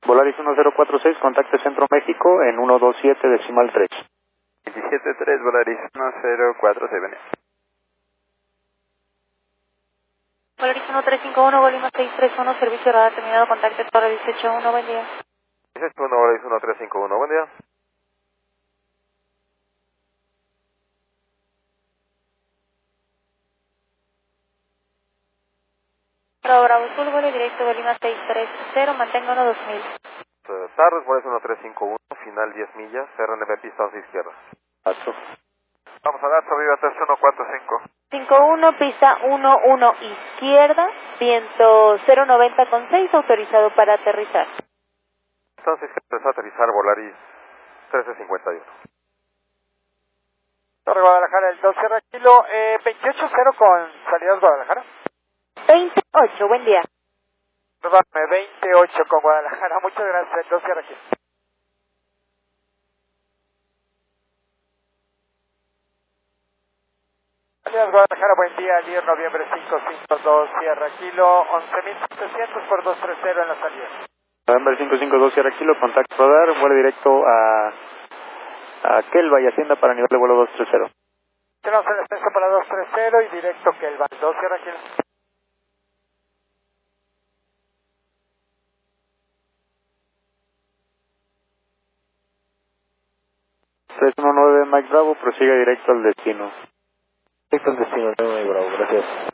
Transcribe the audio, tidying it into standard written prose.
Volaris 1046, contacte Centro México en 127 decimal 3. 273, Volaris 1046, venía. Volaris 1351, Bolima 631, servicio radar terminado, contacte para 181, buen día. 161, Volaris 1351, buen día. Bravo Sur, vuelo directo, Bolima 630, mantenga 2000. Tardes, Volaris 1351, final 10 millas, RNB pista 11 izquierda. Vamos a dar sobre 3145. 51, pista 11 izquierda, viento 090,6, autorizado para aterrizar. Entonces, empezó a aterrizar Volaris 1351. Torre Guadalajara, el 2 Sierra Kilo, 28-0 con salidas Guadalajara. 28, buen día. Perdóname, 28 con Guadalajara, muchas gracias, el 2 Sierra Kilo. Salidas Guadalajara, buen día, 10 noviembre 552 Sierra Kilo, 11.700 por 230 en la salida. November 552 Sierra Kilo, contacto radar, vuelo directo a Kelva y Hacienda para nivel de vuelo 230. Tenemos el descenso para 230 y directo que el 2 Sierra Kilo. Nueve Mike Bravo, prosiga directo al destino. Directo al destino, Mike Bravo, gracias.